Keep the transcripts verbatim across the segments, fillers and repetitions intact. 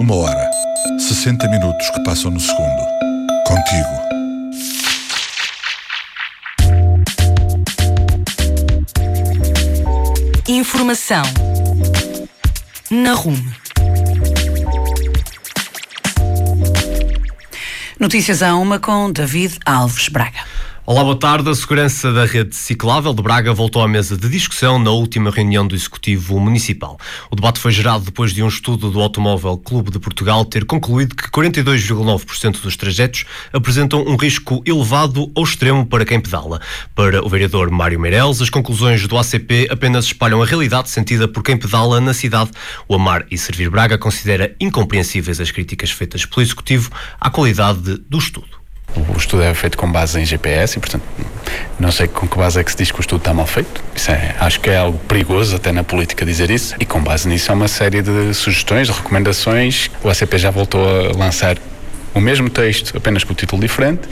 Uma hora. sessenta minutos que passam no segundo. Contigo. Informação na Rume. Notícias à uma com David Alves Braga. Olá, boa tarde. A segurança da rede ciclável de Braga voltou à mesa de discussão na última reunião do Executivo Municipal. O debate foi gerado depois de um estudo do Automóvel Clube de Portugal ter concluído que quarenta e dois vírgula nove por cento dos trajetos apresentam um risco elevado ou extremo para quem pedala. Para o vereador Mário Meireles, as conclusões do A C P apenas espalham a realidade sentida por quem pedala na cidade. O Amar e Servir Braga considera incompreensíveis as críticas feitas pelo Executivo à qualidade do estudo. O estudo é feito com base em G P S e, portanto, não sei com que base é que se diz que o estudo está mal feito. Isso é, acho que é algo perigoso até na política dizer isso. E com base nisso há uma série de sugestões, de recomendações. O A C P já voltou a lançar o mesmo texto, apenas com o título diferente,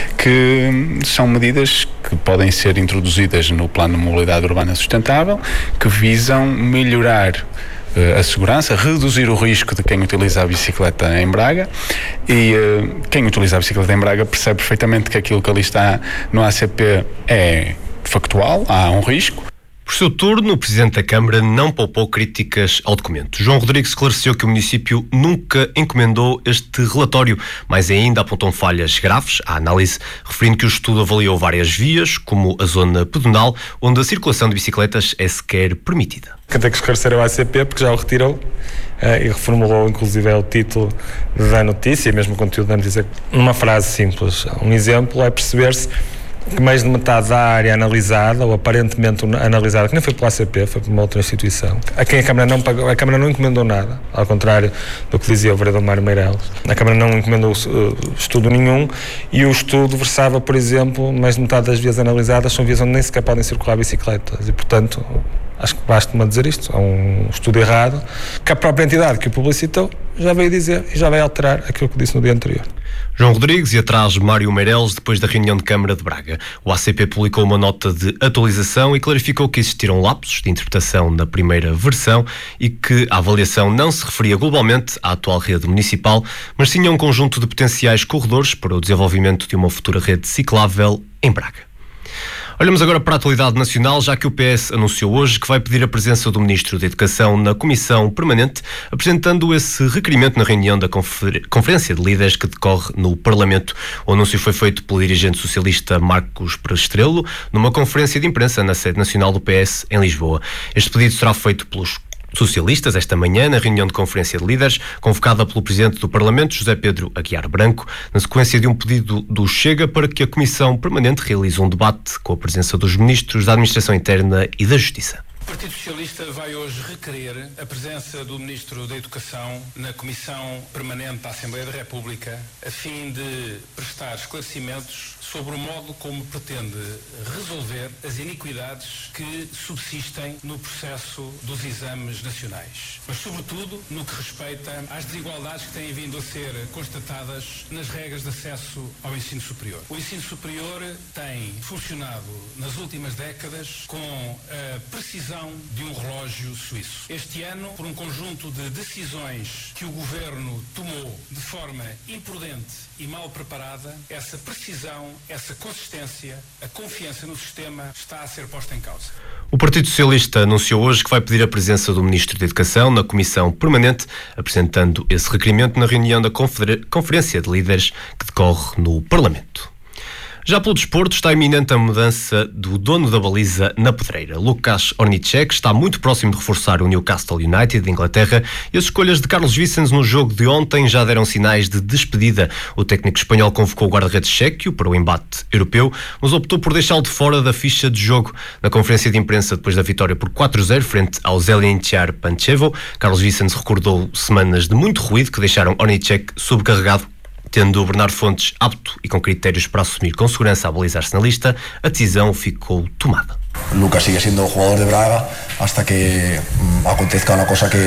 que são medidas que podem ser introduzidas no Plano de Mobilidade Urbana Sustentável, que visam melhorar a segurança, reduzir o risco de quem utiliza a bicicleta em Braga e uh, quem utiliza a bicicleta em Braga percebe perfeitamente que aquilo que ali está no A C P é factual, há um risco. Por seu turno, o Presidente da Câmara não poupou críticas ao documento. João Rodrigues esclareceu que o município nunca encomendou este relatório, mas ainda apontou falhas graves à análise, referindo que o estudo avaliou várias vias, como a zona pedonal, onde a circulação de bicicletas é sequer permitida. Quem tem que esclarecer é o A C P, porque já o retirou uh, e reformulou inclusive é o título da notícia e mesmo o conteúdo da notícia numa frase simples. Um exemplo é perceber-se que mais de metade da área analisada, ou aparentemente analisada, que nem foi pela A C P, foi por uma outra instituição, a quem a Câmara não pagou, a Câmara não encomendou nada, ao contrário do que dizia o vereador Mário Meireles. A Câmara não encomendou uh, estudo nenhum e o estudo versava, por exemplo, mais de metade das vias analisadas são vias onde nem sequer podem circular bicicletas e, portanto, acho que basta-me dizer isto, é um estudo errado, que a própria entidade que o publicitou já veio dizer e já vai alterar aquilo que disse no dia anterior. João Rodrigues e atrás Mário Meireles, depois da reunião de Câmara de Braga. O A C P publicou uma nota de atualização e clarificou que existiram lapsos de interpretação na primeira versão e que a avaliação não se referia globalmente à atual rede municipal, mas sim a um conjunto de potenciais corredores para o desenvolvimento de uma futura rede ciclável em Braga. Olhamos agora para a atualidade nacional, já que o P S anunciou hoje que vai pedir a presença do Ministro da Educação na Comissão Permanente, apresentando esse requerimento na reunião da confer- Conferência de Líderes que decorre no Parlamento. O anúncio foi feito pelo dirigente socialista Marcos Prestrelo numa conferência de imprensa na sede nacional do P S em Lisboa. Este pedido será feito pelos socialistas esta manhã na reunião de Conferência de Líderes convocada pelo Presidente do Parlamento, José Pedro Aguiar Branco, na sequência de um pedido do Chega para que a Comissão Permanente realize um debate com a presença dos Ministros da Administração Interna e da Justiça. O Partido Socialista vai hoje requerer a presença do Ministro da Educação na Comissão Permanente da Assembleia da República a fim de prestar esclarecimentos sobre o modo como pretende resolver as iniquidades que subsistem no processo dos exames nacionais, mas sobretudo no que respeita às desigualdades que têm vindo a ser constatadas nas regras de acesso ao ensino superior. O ensino superior tem funcionado nas últimas décadas com a precisão de um relógio suíço. Este ano, por um conjunto de decisões que o Governo tomou de forma imprudente e mal preparada, essa precisão, essa consistência, a confiança no sistema está a ser posta em causa. O Partido Socialista anunciou hoje que vai pedir a presença do Ministro da Educação na Comissão Permanente, apresentando esse requerimento na reunião da Confer- Conferência de Líderes que decorre no Parlamento. Já pelo desporto, está iminente a mudança do dono da baliza na Pedreira. Lukáš Horníček está muito próximo de reforçar o Newcastle United de Inglaterra e as escolhas de Carlos Vicens no jogo de ontem já deram sinais de despedida. O técnico espanhol convocou o guarda-redes Šéquio para o embate europeu, mas optou por deixá-lo de fora da ficha de jogo. Na conferência de imprensa depois da vitória por quatro a zero frente ao Zelenčar Pančevo, Carlos Vicens recordou semanas de muito ruído que deixaram Horníček sobrecarregado. Tendo o Bernardo Fontes apto e com critérios para assumir com segurança a baliza arsenalista, a decisão ficou tomada. Lucas sigue siendo jugador de Braga hasta que acontezca una cosa que,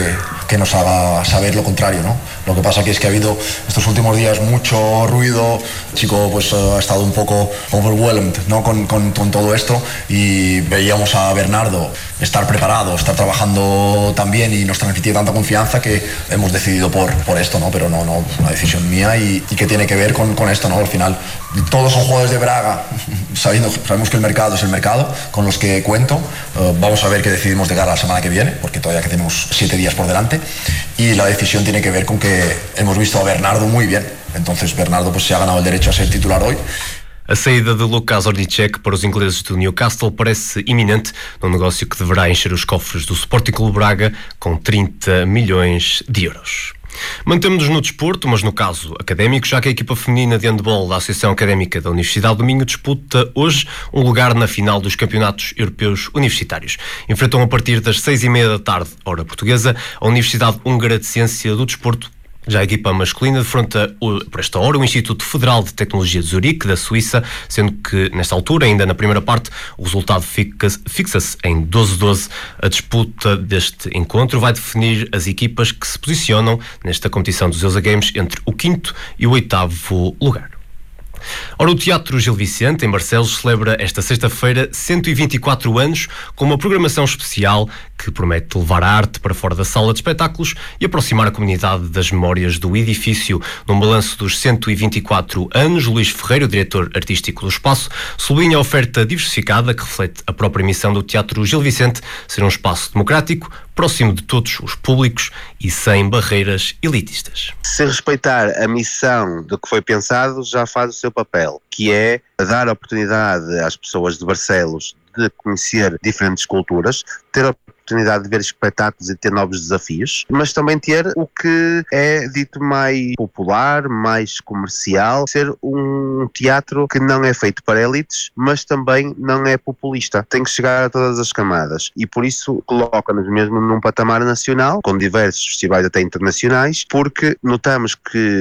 que nos haga saber lo contrario, ¿no? Lo que pasa que es que ha habido estos últimos días mucho ruido, el chico pues ha estado un poco overwhelmed, ¿no? con, con, con todo esto, y veíamos a Bernardo estar preparado, estar trabajando tan bien y nos transmitía tanta confianza que hemos decidido por, por esto, ¿no? Pero no, no, es una decisión mía y, y que tiene que ver con, con esto, ¿no? Al final todos son jugadores de Braga, sabiendo, sabemos que el mercado es el mercado con los que cuento. Uh, vamos a ver qué decidimos de cara a la semana que viene, porque todavía que tenemos siete días por delante, y la decisión tiene que ver con que hemos visto a Bernardo muy bien. Entonces Bernardo pues se ha ganado el derecho a ser titular hoy. A saída de Lukas Ornicek para os ingleses do Newcastle parece iminente, num negócio que deverá encher os cofres do Sporting Clube Braga com trinta milhões de euros. Mantemos-nos no desporto, mas no caso académico, já que a equipa feminina de handball da Associação Académica da Universidade do Minho disputa hoje um lugar na final dos Campeonatos Europeus Universitários. Enfrentam a partir das seis e meia da tarde, hora portuguesa, a Universidade Húngara de Ciência do Desporto. Já a equipa masculina defronta, por esta hora, o Instituto Federal de Tecnologia de Zurique, da Suíça, sendo que, nesta altura, ainda na primeira parte, o resultado fixa-se, fixa-se em doze a doze. A disputa deste encontro vai definir as equipas que se posicionam nesta competição dos EUSA Games entre o quinto e o oitavo lugar. Ora, o Teatro Gil Vicente, em Barcelos, celebra esta sexta-feira cento e vinte e quatro anos com uma programação especial que promete levar a arte para fora da sala de espetáculos e aproximar a comunidade das memórias do edifício. Num balanço dos cento e vinte e quatro anos, Luís Ferreira, o diretor artístico do espaço, sublinha a oferta diversificada que reflete a própria missão do Teatro Gil Vicente, ser um espaço democrático, próximo de todos os públicos e sem barreiras elitistas. Se respeitar a missão do que foi pensado, já faz o seu papel, que é dar oportunidade às pessoas de Barcelos de conhecer diferentes culturas, ter a oportunidade de ver espetáculos e ter novos desafios, mas também ter o que é dito mais popular, mais comercial, ser um teatro que não é feito para elites, mas também não é populista. Tem que chegar a todas as camadas e por isso coloca-nos mesmo num patamar nacional, com diversos festivais até internacionais, porque notamos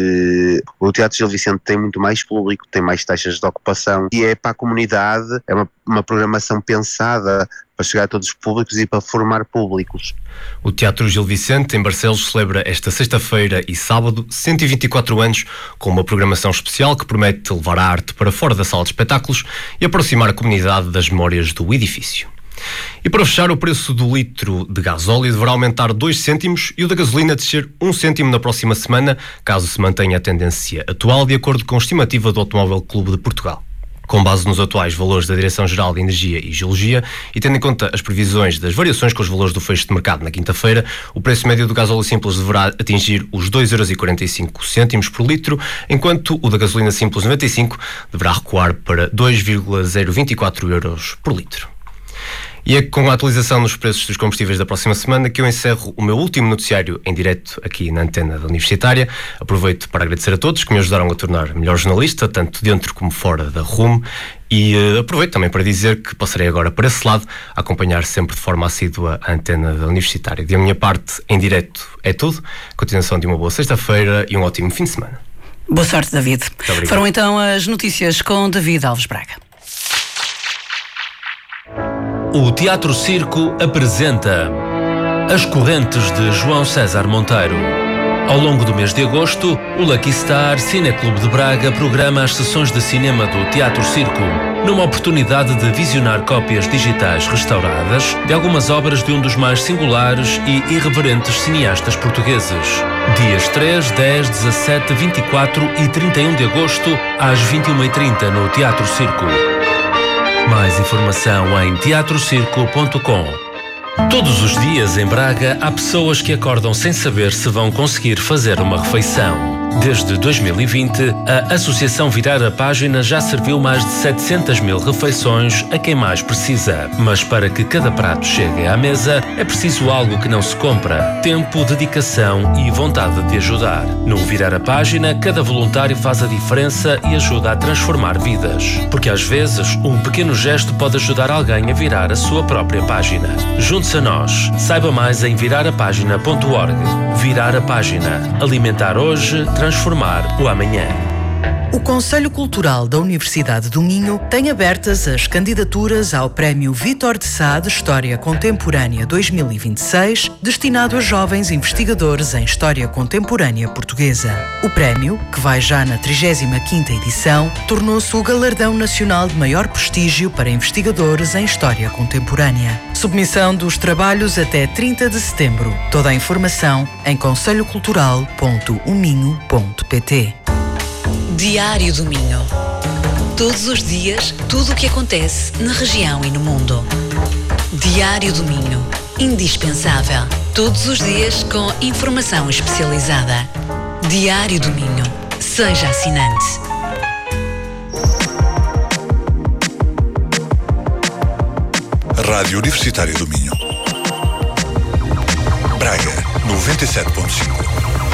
que o Teatro Gil Vicente tem muito mais público, tem mais taxas de ocupação e é para a comunidade, é uma, uma programação pensada para chegar a todos os públicos e para formar públicos. O Teatro Gil Vicente, em Barcelos, celebra esta sexta-feira e sábado cento e vinte e quatro anos com uma programação especial que promete levar a arte para fora da sala de espetáculos e aproximar a comunidade das memórias do edifício. E para fechar, o preço do litro de gasóleo deverá aumentar dois cêntimos e o da gasolina descer um cêntimo na próxima semana, caso se mantenha a tendência atual, de acordo com a estimativa do Automóvel Clube de Portugal. Com base nos atuais valores da Direção-Geral de Energia e Geologia e tendo em conta as previsões das variações com os valores do fecho de mercado na quinta-feira, o preço médio do gasóleo simples deverá atingir os dois euros e quarenta e cinco cêntimos por litro, enquanto o da gasolina simples noventa e cinco deverá recuar para dois vírgula zero vinte e quatro euros por litro. E é com a atualização nos preços dos combustíveis da próxima semana que eu encerro o meu último noticiário em direto aqui na antena da Universitária. Aproveito para agradecer a todos que me ajudaram a tornar melhor jornalista, tanto dentro como fora da R U M, e uh, aproveito também para dizer que passarei agora para esse lado, a acompanhar sempre de forma assídua a antena da Universitária. De minha parte, em direto é tudo. Continuação de uma boa sexta-feira e um ótimo fim de semana. Boa sorte, David. Foram então as notícias com David Alves Braga. O Teatro Circo apresenta As Correntes de João César Monteiro. Ao longo do mês de agosto, o Lucky Star Cineclube de Braga programa as sessões de cinema do Teatro Circo, numa oportunidade de visionar cópias digitais restauradas de algumas obras de um dos mais singulares e irreverentes cineastas portugueses. Dias três, dez, dezassete, vinte e quatro e trinta e um de agosto, às vinte e uma e trinta no Teatro Circo. Mais informação em teatro circo ponto com. Todos os dias em Braga há pessoas que acordam sem saber se vão conseguir fazer uma refeição. Desde dois mil e vinte, a Associação Virar a Página já serviu mais de setecentas mil refeições a quem mais precisa. Mas para que cada prato chegue à mesa, é preciso algo que não se compra: tempo, dedicação e vontade de ajudar. No Virar a Página, cada voluntário faz a diferença e ajuda a transformar vidas. Porque às vezes, um pequeno gesto pode ajudar alguém a virar a sua própria página. Junte-se a nós. Saiba mais em virar a página ponto org. Virar a Página. Alimentar hoje, transformar o amanhã. O Conselho Cultural da Universidade do Minho tem abertas as candidaturas ao Prémio Vítor de Sá de História Contemporânea dois mil e vinte e seis, destinado a jovens investigadores em História Contemporânea Portuguesa. O prémio, que vai já na trigésima quinta edição, tornou-se o galardão nacional de maior prestígio para investigadores em História Contemporânea. Submissão dos trabalhos até trinta de setembro. Toda a informação em conselho cultural ponto o minho ponto pt. Diário do Minho. Todos os dias, tudo o que acontece na região e no mundo. Diário do Minho. Indispensável. Todos os dias com informação especializada. Diário do Minho. Seja assinante. Rádio Universitária do Minho. Braga, noventa e sete ponto cinco.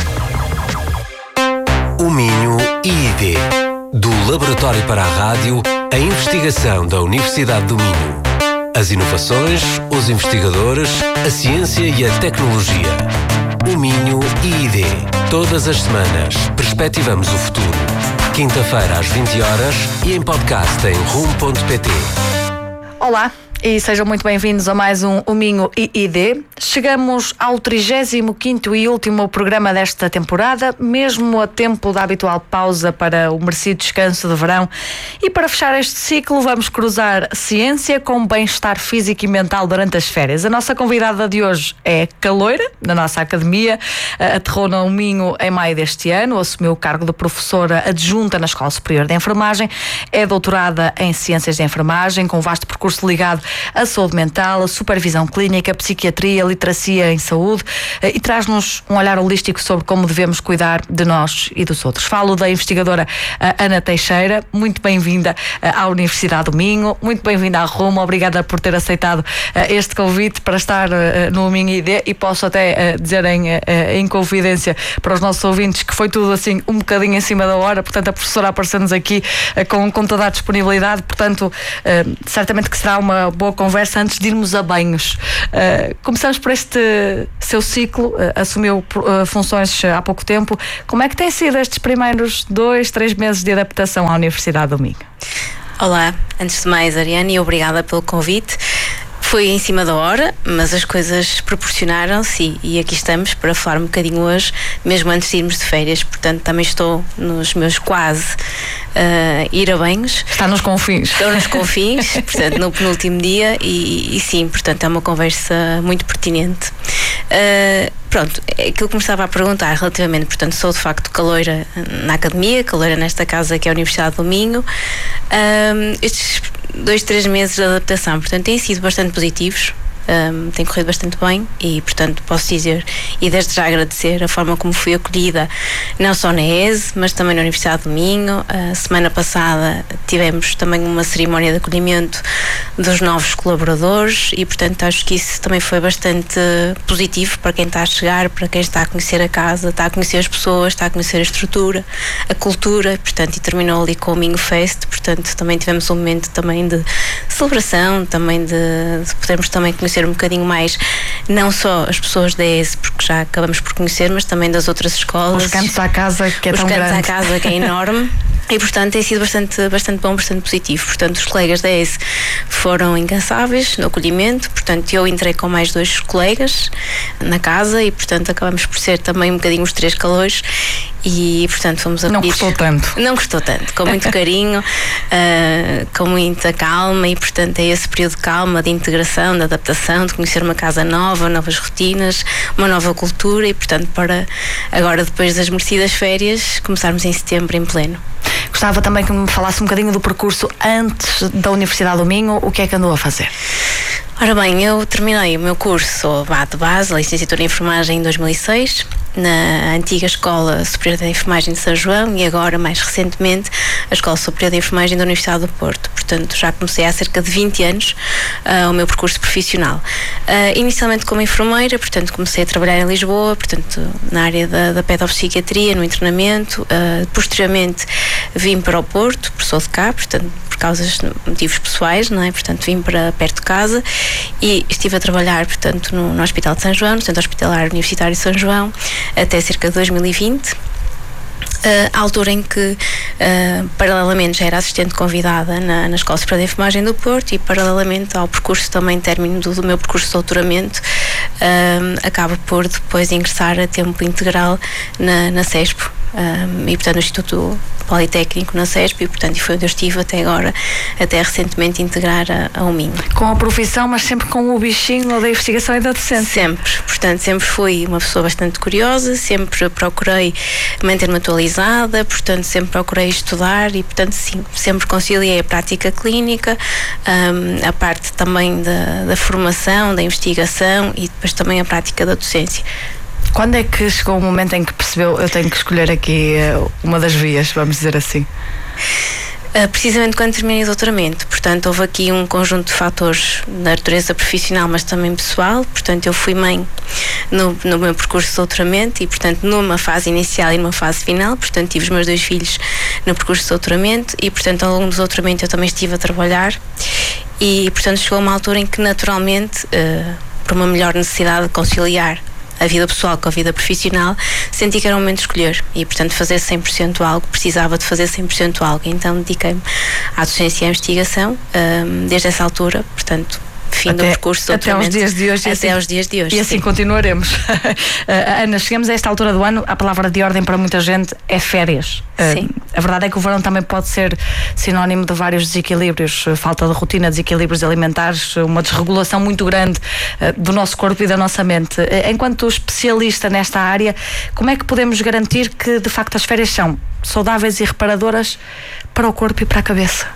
O Minho I I D. Do Laboratório para a Rádio, a investigação da Universidade do Minho. As inovações, os investigadores, a ciência e a tecnologia. O Minho I I D. Todas as semanas, perspectivamos o futuro. Quinta-feira às vinte horas e em podcast em rum ponto pt. Olá e sejam muito bem-vindos a mais um O Minho I I D. Chegamos ao trigésimo quinto e último programa desta temporada, mesmo a tempo da habitual pausa para o merecido descanso de verão. E para fechar este ciclo, vamos cruzar ciência com bem-estar físico e mental durante as férias. A nossa convidada de hoje é caloira, na nossa academia, aterrou no Minho em maio deste ano, assumiu o cargo de professora adjunta na Escola Superior de Enfermagem, é doutorada em Ciências de Enfermagem, com um vasto percurso ligado à saúde mental, à supervisão clínica, psiquiatria, literacia em saúde, e traz-nos um olhar holístico sobre como devemos cuidar de nós e dos outros. Falo da investigadora Ana Teixeira, muito bem-vinda à Universidade do Minho, muito bem-vinda à Roma, obrigada por ter aceitado este convite para estar no Minho I D, e posso até dizer em, em confidência para os nossos ouvintes que foi tudo assim um bocadinho em cima da hora, portanto a professora apareceu-nos aqui com, com toda a disponibilidade, portanto certamente que será uma boa conversa antes de irmos a banhos. Uh, começamos por este seu ciclo, uh, assumiu uh, funções há pouco tempo. Como é que têm sido estes primeiros dois, três meses de adaptação à Universidade do Minho? Olá, antes de mais, Ariane, e obrigada pelo convite. Foi em cima da hora, mas as coisas proporcionaram-se e aqui estamos para falar um bocadinho hoje, mesmo antes de irmos de férias, portanto também estou nos meus quase uh, ir a banhos. Está nos confins. Estou nos confins, portanto no penúltimo dia e, e sim, portanto é uma conversa muito pertinente. Uh, pronto, aquilo que me estava a perguntar relativamente, portanto sou de facto caloira na academia, caloira nesta casa que é a Universidade do Minho. Uh, estes dois, três meses de adaptação, portanto têm sido bastante positivos. Um, tem corrido bastante bem e, portanto, posso dizer e desde já agradecer a forma como fui acolhida, não só na E S, mas também na Universidade do Minho. A semana passada tivemos também uma cerimónia de acolhimento dos novos colaboradores e, portanto, acho que isso também foi bastante positivo para quem está a chegar, para quem está a conhecer a casa, está a conhecer as pessoas, está a conhecer a estrutura, a cultura, portanto, e terminou ali com o Minho Fest, portanto, também tivemos um momento também de celebração, também de, de podermos também conhecer um bocadinho mais, não só as pessoas da E S, porque já acabamos por conhecer, mas também das outras escolas. Os cantos à casa, que é tão grande. Os cantos à casa, que é enorme. E, portanto, tem sido bastante, bastante bom, bastante positivo. Portanto, os colegas da E S foram incansáveis no acolhimento. Portanto, eu entrei com mais dois colegas na casa e, portanto, acabamos por ser também um bocadinho os três calores. E, portanto, fomos a Não custou tanto. Não custou tanto, com muito carinho, uh, com muita calma e, portanto, é esse período de calma, de integração, de adaptação, de conhecer uma casa nova, novas rotinas, uma nova cultura e, portanto, para agora, depois das merecidas férias, começarmos em setembro em pleno. Gostava também que me falasse um bocadinho do percurso antes da Universidade do Minho, o que é que andou a fazer? Ora bem, eu terminei o meu curso de base, a licenciatura em enfermagem em dois mil e seis, na antiga Escola Superior de Enfermagem de São João e agora, mais recentemente, a Escola Superior de Enfermagem da Universidade do Porto. Portanto, já comecei há cerca de vinte anos uh, o meu percurso profissional. Uh, inicialmente como enfermeira, portanto, comecei a trabalhar em Lisboa, portanto, na área da, da pedopsiquiatria, no internamento. Uh, posteriormente, vim para o Porto, por sou de cá, portanto, por causas, motivos pessoais, não é? Portanto, vim para perto de casa e estive a trabalhar, portanto, no, no Hospital de São João, no Centro Hospitalar Universitário de São João, até cerca de dois mil e vinte. Uh, a altura em que, uh, paralelamente, já era assistente convidada na, na Escola Superior de Enfermagem do Porto e, paralelamente ao percurso também término do, do meu percurso de doutoramento, uh, acabo por depois ingressar a tempo integral na, na CESPO. Um, e portanto no Instituto Politécnico na CESP e portanto foi onde eu estive até agora, até recentemente integrar a, a U Minho. Com a profissão, mas sempre com o bichinho da investigação e da docência? Sempre, portanto sempre fui uma pessoa bastante curiosa, sempre procurei manter-me atualizada, portanto sempre procurei estudar e portanto sim, sempre conciliei a prática clínica, um, a parte também da, da formação, da investigação e depois também a prática da docência. Quando é que chegou o momento em que percebeu, eu tenho que escolher aqui uma das vias, vamos dizer assim? Uh, precisamente quando terminei o doutoramento, portanto houve aqui um conjunto de fatores da natureza profissional, mas também pessoal. Portanto eu fui mãe no, no meu percurso de doutoramento e portanto numa fase inicial e numa fase final, portanto tive os meus dois filhos no percurso de doutoramento e portanto ao longo do doutoramento eu também estive a trabalhar e portanto chegou uma altura em que naturalmente, uh, por uma melhor necessidade de conciliar a vida pessoal com a vida profissional, senti que era o momento de escolher e, portanto, fazer cem por cento algo, precisava de fazer cem por cento algo, então dediquei-me à docência e à investigação um, desde essa altura, portanto, fim até, do percurso até aos dias de hoje. Até assim, aos dias de hoje. E assim sim. continuaremos. uh, Ana, chegamos a esta altura do ano, a palavra de ordem para muita gente é férias. Sim. Uh, a verdade é que o verão também pode ser sinónimo de vários desequilíbrios, falta de rotina, desequilíbrios alimentares, uma desregulação muito grande uh, do nosso corpo e da nossa mente. Uh, enquanto especialista nesta área, como é que podemos garantir que de facto as férias são saudáveis e reparadoras para o corpo e para a cabeça?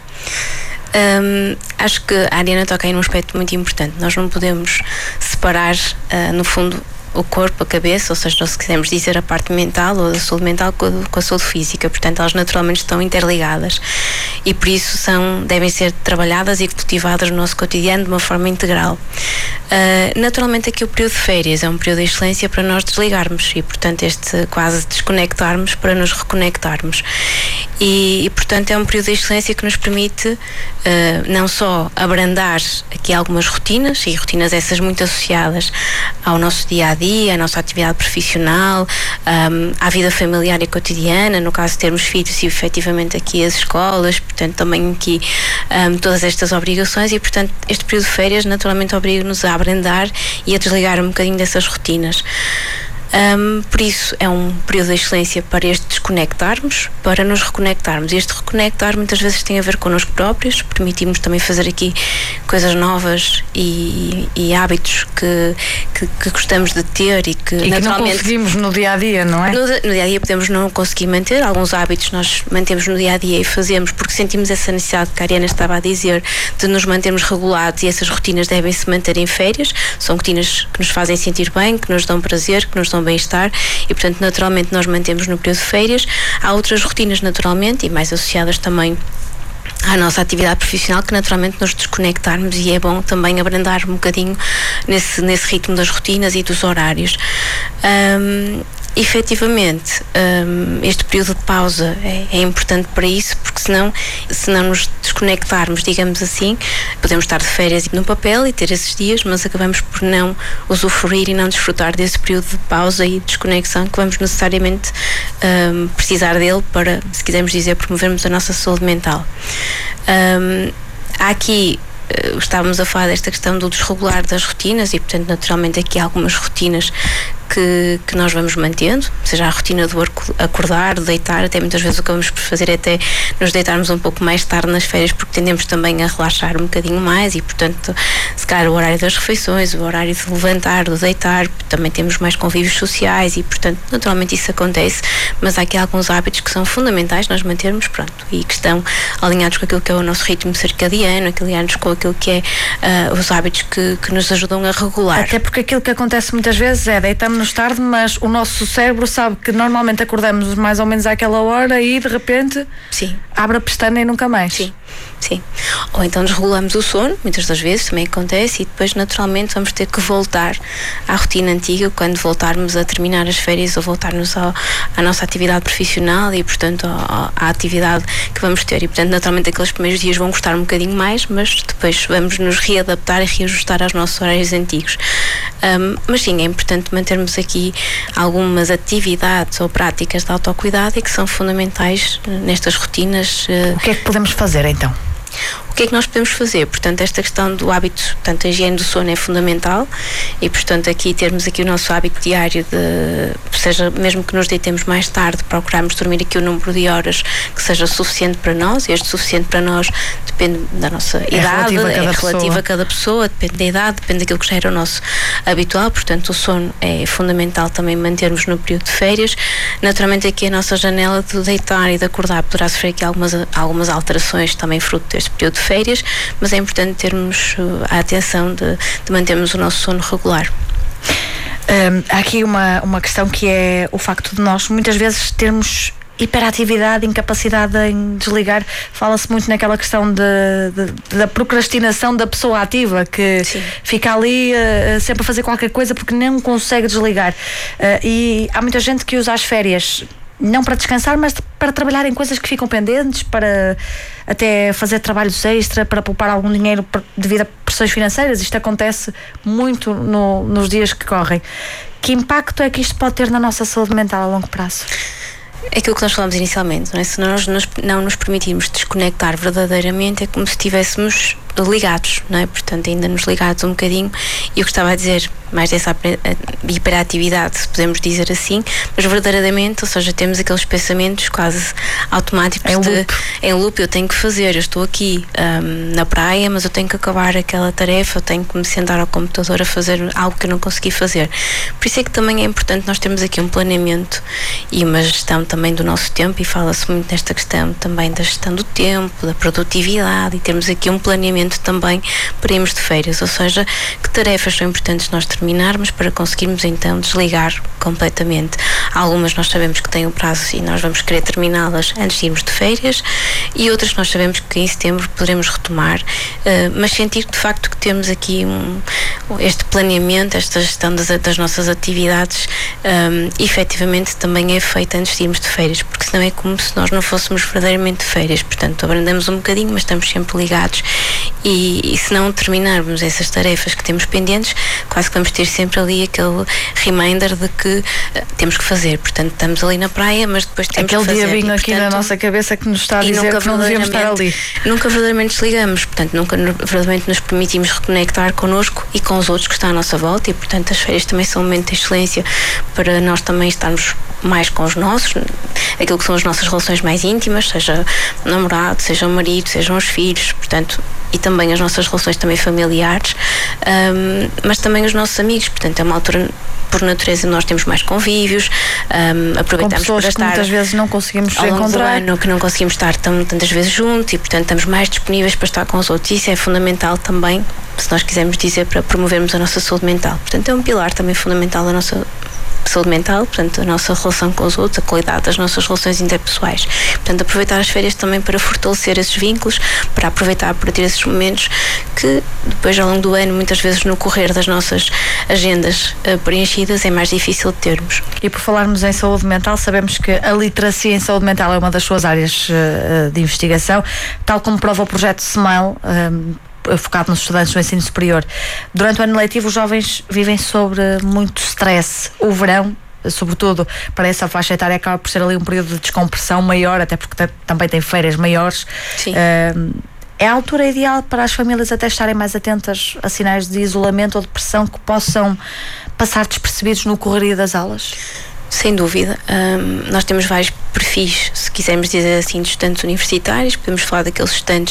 Um, acho que a Ariana toca aí num aspecto muito importante. Nós não podemos separar, uh, no fundo, o corpo, a cabeça, ou seja, se quisermos dizer a parte mental ou a saúde mental com a, com a saúde física. Portanto, elas naturalmente estão interligadas e por isso são, devem ser trabalhadas e cultivadas no nosso cotidiano de uma forma integral. Uh, naturalmente aqui o período de férias é um período de excelência para nós desligarmos e portanto este quase desconectarmos para nos reconectarmos e, e portanto é um período de excelência que nos permite uh, não só abrandar aqui algumas rotinas e rotinas essas muito associadas ao nosso dia a dia, à nossa atividade profissional, um, à vida familiar e cotidiana, no caso de termos filhos e efetivamente aqui as escolas, portanto também aqui um, todas estas obrigações e portanto este período de férias naturalmente obriga-nos a abrandar e a desligar um bocadinho dessas rotinas. Um, por isso é um período de excelência para este desconectarmos, para nos reconectarmos. Este reconectar muitas vezes tem a ver connosco próprios, permitimos também fazer aqui coisas novas e, e hábitos que, que, que gostamos de ter e que e naturalmente que não conseguimos no dia a dia, não é? No, no dia a dia podemos não conseguir manter, alguns hábitos nós mantemos no dia a dia e fazemos porque sentimos essa necessidade que a Ariana estava a dizer de nos mantermos regulados e essas rotinas devem se manter em férias, são rotinas que nos fazem sentir bem, que nos dão prazer, que nos dão bem-estar e portanto naturalmente nós mantemos no período de férias. Há outras rotinas naturalmente e mais associadas também à nossa atividade profissional que naturalmente nos desconectarmos e é bom também abrandar um bocadinho nesse, nesse ritmo das rotinas e dos horários. Um, efetivamente um, este período de pausa é, é importante para isso porque senão, se não nos desconectarmos, digamos assim, podemos estar de férias no papel e ter esses dias, mas acabamos por não usufruir e não desfrutar desse período de pausa e desconexão que vamos necessariamente um, precisar dele para, se quisermos dizer, promovermos a nossa saúde mental. Um, há aqui uh, estávamos a falar desta questão do desregular das rotinas e portanto naturalmente aqui há algumas rotinas que, que nós vamos mantendo, seja a rotina do acordar, deitar, até muitas vezes o que vamos fazer é até nos deitarmos um pouco mais tarde nas férias porque tendemos também a relaxar um bocadinho mais e portanto se calhar o horário das refeições, o horário de levantar, de deitar, também temos mais convívios sociais e portanto naturalmente isso acontece, mas há aqui alguns hábitos que são fundamentais nós mantermos, pronto, e que estão alinhados com aquilo que é o nosso ritmo circadiano, alinhados com aquilo que é uh, os hábitos que, que nos ajudam a regular. Até porque aquilo que acontece muitas vezes é deitamos-nos tarde, mas o nosso cérebro sabe que normalmente acordamos mais ou menos àquela hora e de repente sim, abre a pestana e nunca mais. Sim, sim. Ou então desregulamos o sono, muitas das vezes também acontece, e depois naturalmente vamos ter que voltar à rotina antiga quando voltarmos a terminar as férias ou voltarmos ao, à nossa atividade profissional e portanto ao, à atividade que vamos ter e portanto naturalmente aqueles primeiros dias vão custar um bocadinho mais, mas depois vamos nos readaptar e reajustar aos nossos horários antigos. Um, mas sim, é importante mantermos temos aqui algumas atividades ou práticas de autocuidado e que são fundamentais nestas rotinas. O que é que podemos fazer então? O que é que nós podemos fazer? Portanto, esta questão do hábito, portanto, a higiene do sono é fundamental e, portanto, aqui termos aqui o nosso hábito diário de, seja mesmo que nos deitemos mais tarde, procurarmos dormir aqui o número de horas que seja suficiente para nós. Este suficiente para nós depende da nossa é idade, relativo a cada é relativo pessoa. a cada pessoa, depende da idade, depende daquilo que já era o nosso habitual. Portanto, o sono é fundamental também mantermos no período de férias. Naturalmente, aqui a nossa janela de deitar e de acordar poderá sofrer aqui algumas, algumas alterações, também fruto deste período de férias, mas é importante termos a atenção de, de mantermos o nosso sono regular. Um, há aqui uma, uma questão que é o facto de nós muitas vezes termos hiperatividade, incapacidade em desligar. Fala-se muito naquela questão de, de, da procrastinação da pessoa ativa que Sim. fica ali uh, sempre a fazer qualquer coisa porque não consegue desligar. Uh, e há muita gente que usa as férias não para descansar, mas para trabalhar em coisas que ficam pendentes, para até fazer trabalhos extra, para poupar algum dinheiro devido a pressões financeiras. Isto acontece muito no, nos dias que correm. Que impacto é que isto pode ter na nossa saúde mental a longo prazo? É aquilo que nós falamos inicialmente, não é? Se nós nos, não nos permitirmos desconectar verdadeiramente, é como se estivéssemos ligados, não é? Portanto, ainda nos ligados um bocadinho, e eu gostava de dizer mais dessa hiperatividade, se podemos dizer assim, mas verdadeiramente, ou seja, temos aqueles pensamentos quase automáticos em de loop. em loop, eu tenho que fazer, eu estou aqui um, na praia, mas eu tenho que acabar aquela tarefa, eu tenho que me sentar ao computador a fazer algo que eu não consegui fazer. Por isso é que também é importante nós termos aqui um planeamento e uma gestão também do nosso tempo, e fala-se muito nesta questão também da gestão do tempo, da produtividade, e termos aqui um planeamento também para irmos de férias, ou seja, que tarefas são importantes nós terminarmos para conseguirmos então desligar completamente. Algumas nós sabemos que têm um prazo e nós vamos querer terminá-las antes de irmos de férias, e outras nós sabemos que em setembro poderemos retomar, uh, mas sentir de facto que temos aqui um, este planeamento, esta gestão das, das nossas atividades um, efetivamente também é feita antes de irmos de férias, porque senão é como se nós não fôssemos verdadeiramente de férias. Portanto, abrandamos um bocadinho, mas estamos sempre ligados. E, e se não terminarmos essas tarefas que temos pendentes, quase que vamos ter sempre ali aquele reminder de que uh, temos que fazer. Portanto, estamos ali na praia, mas depois temos aquele que fazer. Aquele diabinho aqui portanto, na nossa cabeça que nos está a dizer que não devíamos estar ali. Nunca verdadeiramente desligamos, portanto, nunca verdadeiramente nos permitimos reconectar connosco e com os outros que estão à nossa volta, e portanto as férias também são um momento de excelência para nós também estarmos mais com os nossos, aquilo que são as nossas relações mais íntimas, seja o namorado, seja o marido, sejam os filhos, portanto, e também as nossas relações também familiares, um, mas também os nossos amigos. Portanto, é uma altura, por natureza, nós temos mais convívios, um, aproveitamos para estar, que muitas vezes não conseguimos ao longo encontrar, do ano, que não conseguimos estar tão, tantas vezes juntos, e portanto estamos mais disponíveis para estar com os outros. Isso é fundamental também, se nós quisermos dizer, para promovermos a nossa saúde mental. Portanto, é um pilar também fundamental da nossa saúde mental, portanto, a nossa relação com os outros, a qualidade das nossas relações interpessoais. Portanto, aproveitar as férias também para fortalecer esses vínculos, para aproveitar, para ter esses momentos que depois, ao longo do ano, muitas vezes no correr das nossas agendas uh, preenchidas, é mais difícil de termos. E por falarmos em saúde mental, sabemos que a literacia em saúde mental é uma das suas áreas uh, de investigação, tal como prova o projeto SMILE, um, focado nos estudantes do ensino superior. Durante o ano letivo, os jovens vivem sobre muito stress. O verão, sobretudo para essa faixa etária, acaba por ser ali um período de descompressão maior, até porque também tem férias maiores. Sim. Uh, é a altura ideal para as famílias até estarem mais atentas a sinais de isolamento ou depressão que possam passar despercebidos no correria das aulas? Sem dúvida. Um, nós temos vários perfis, se quisermos dizer assim, de estudantes universitários. Podemos falar daqueles estudantes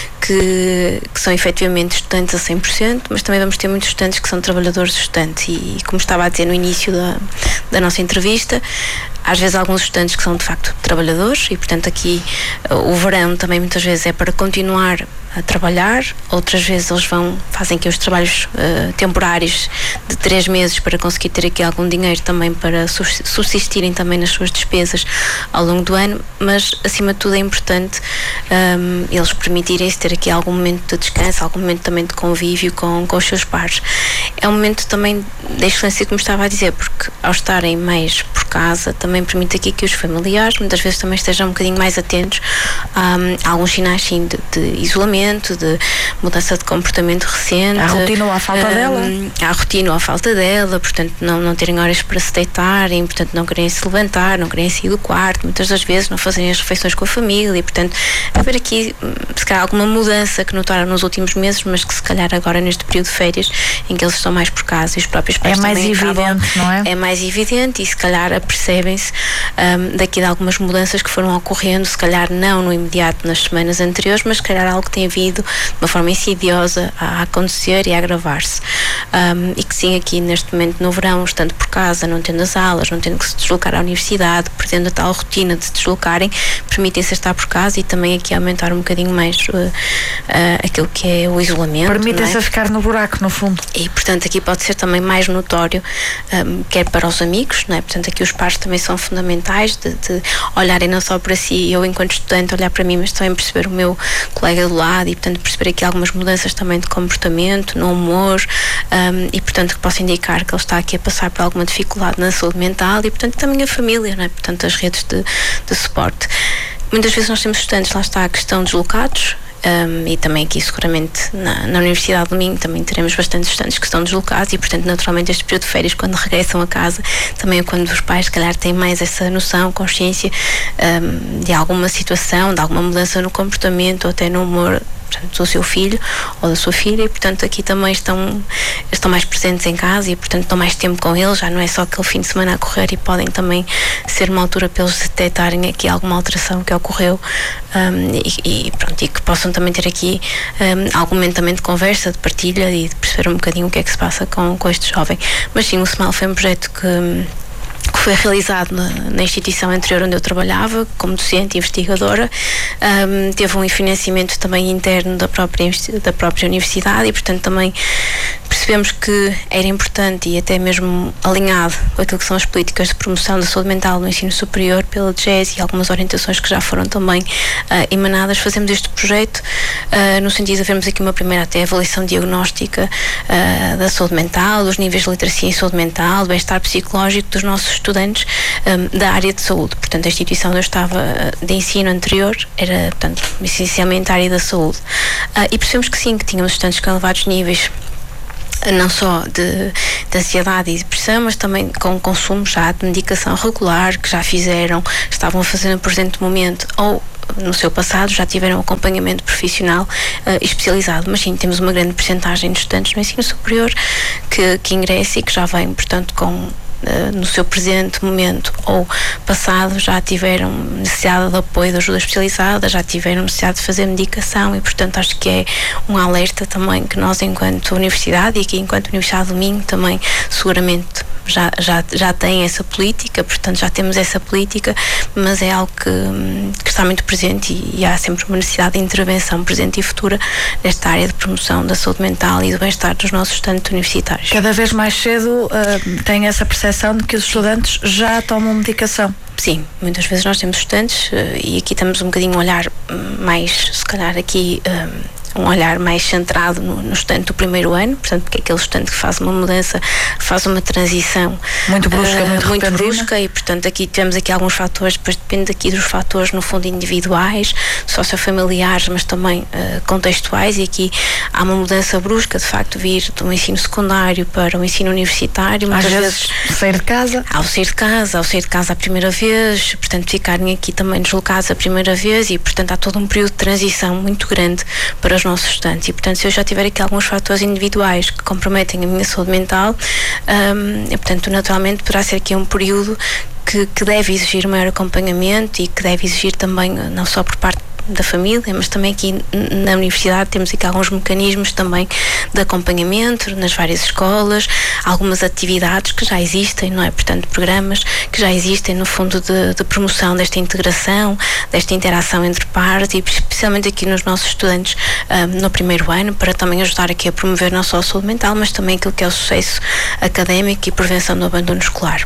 que, que são efetivamente estudantes a cem por cento, mas também vamos ter muitos estudantes que são trabalhadores estudantes, e, como estava a dizer no início da, da nossa entrevista, às vezes alguns estudantes que são de facto trabalhadores, e portanto aqui o verão também muitas vezes é para continuar a trabalhar, outras vezes eles vão, fazem aqui os trabalhos uh, temporários de três meses para conseguir ter aqui algum dinheiro também para subsistirem também nas suas despesas ao longo do ano, mas acima de tudo é importante um, eles permitirem-se ter aqui algum momento de descanso, algum momento também de convívio com, com os seus pares. É um momento também da excelência, como estava a dizer, porque ao estarem mais por casa, também permite aqui que os familiares muitas vezes também estejam um bocadinho mais atentos um, a alguns sinais sim, de, de isolamento, de mudança de comportamento recente. À rotina ou à falta um, dela. À rotina ou à falta dela, portanto não, não terem horas para se deitarem, portanto não querem se levantar, não querem sair do quarto, muitas das vezes não fazem as refeições com a família e portanto haver aqui se calhar alguma mudança que notaram nos últimos meses, mas que se calhar agora neste período de férias em que eles estão mais por casa e os próprios pais é mais também evidente, acabam, não é? É mais evidente e se calhar apercebem-se um, daqui de algumas mudanças que foram ocorrendo, se calhar não no imediato nas semanas anteriores, mas se calhar algo que tem havido de uma forma insidiosa a acontecer e a agravar-se. Um, e que sim, aqui neste momento no verão, estando por casa, não tendo as aulas, não tendo que se deslocar à universidade, perdendo a tal rotina de se deslocarem, permitem-se estar por casa e também aqui aumentar um bocadinho mais uh, uh, aquilo que é o isolamento. Permitem-se é? a ficar no buraco, no fundo. E portanto aqui pode ser também mais notório, um, quer para os amigos, não é? Portanto aqui os pares também são fundamentais de, de olharem não só para si, eu enquanto estudante olhar para mim, mas também perceber o meu colega do lado e portanto perceber aqui algumas mudanças também de comportamento, no humor um, e portanto que possa indicar que ele está aqui a passar por alguma dificuldade na saúde mental e portanto também a família, não é? Portanto as redes de, de suporte. Muitas vezes nós temos estudantes, lá está a questão deslocados. Um, e também aqui seguramente na, na Universidade do Minho também teremos bastantes estudantes que estão deslocados e portanto naturalmente este período de férias quando regressam a casa também é quando os pais se calhar têm mais essa noção, consciência um, de alguma situação, de alguma mudança no comportamento ou até no humor do seu filho ou da sua filha e portanto aqui também estão, estão mais presentes em casa e portanto estão mais tempo com eles, já não é só aquele fim de semana a correr e podem também ser uma altura para eles detectarem aqui alguma alteração que ocorreu um, e, e pronto, e que possam também ter aqui um, algum momento também de conversa, de partilha e de perceber um bocadinho o que é que se passa com, com este jovem. Mas sim, o SMAL foi um projeto que que foi realizado na, na instituição anterior onde eu trabalhava, como docente e investigadora. Um, teve um financiamento também interno da própria, da própria universidade e, portanto, também percebemos que era importante e até mesmo alinhado com aquilo que são as políticas de promoção da saúde mental no ensino superior pela D G E S e algumas orientações que já foram também uh, emanadas. Fazemos este projeto uh, no sentido de vermos aqui uma primeira até avaliação diagnóstica uh, da saúde mental, dos níveis de literacia em saúde mental, do bem-estar psicológico dos nossos estudantes um, da área de saúde. Portanto, a instituição onde eu estava de ensino anterior era, portanto, essencialmente a área da saúde. Uh, e percebemos que sim, que tínhamos estudantes com elevados níveis não só de, de ansiedade e depressão, mas também com consumo já de medicação regular, que já fizeram, estavam a fazer no presente momento ou no seu passado já tiveram acompanhamento profissional uh, especializado, mas sim, temos uma grande percentagem de estudantes no ensino superior que, que ingressa e que já vêm, portanto, com Uh, no seu presente momento ou passado já tiveram necessidade de apoio de ajuda especializada, já tiveram necessidade de fazer medicação e portanto acho que é um alerta também que nós enquanto universidade e aqui enquanto Universidade do Minho também seguramente já, já, já tem essa política, portanto já temos essa política, mas é algo que, que está muito presente e, e há sempre uma necessidade de intervenção presente e futura nesta área de promoção da saúde mental e do bem-estar dos nossos estudantes universitários. Cada vez mais cedo uh, tem essa percepção de que os estudantes já tomam medicação. Sim, muitas vezes nós temos estudantes uh, e aqui estamos um bocadinho a olhar mais, se calhar aqui um, um olhar mais centrado no, no estudante do primeiro ano, portanto, porque é aquele estudante que faz uma mudança, faz uma transição muito brusca, uh, muito, muito brusca e, portanto, aqui temos aqui alguns fatores, depois depende aqui dos fatores, no fundo, individuais, sociofamiliares, mas também uh, contextuais e aqui há uma mudança brusca, de facto, vir do ensino secundário para o ensino universitário. Às muitas vezes, vezes sair de casa. Ao sair de casa, ao sair de casa a primeira vez, portanto, ficarem aqui também deslocados a primeira vez e, portanto, há todo um período de transição muito grande para os nossos estudantes e, portanto, se eu já tiver aqui alguns fatores individuais que comprometem a minha saúde mental, um, e, portanto, naturalmente poderá ser aqui um período que, que deve exigir maior acompanhamento e que deve exigir também, não só por parte da família, mas também aqui na universidade temos aqui alguns mecanismos também de acompanhamento nas várias escolas, algumas atividades que já existem, não é? Portanto, programas que já existem no fundo de, de promoção desta integração, desta interação entre pares e especialmente aqui nos nossos estudantes um, no primeiro ano, para também ajudar aqui a promover não só a saúde mental, mas também aquilo que é o sucesso académico e prevenção do abandono escolar.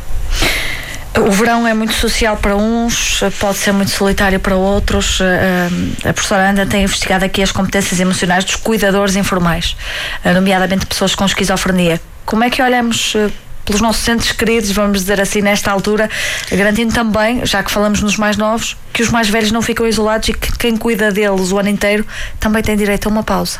O verão é muito social para uns, pode ser muito solitário para outros. A professora Ana tem investigado aqui as competências emocionais dos cuidadores informais, nomeadamente pessoas com esquizofrenia. Como é que olhamos pelos nossos entes queridos, vamos dizer assim, nesta altura, garantindo também, já que falamos nos mais novos, que os mais velhos não ficam isolados e que quem cuida deles o ano inteiro também tem direito a uma pausa.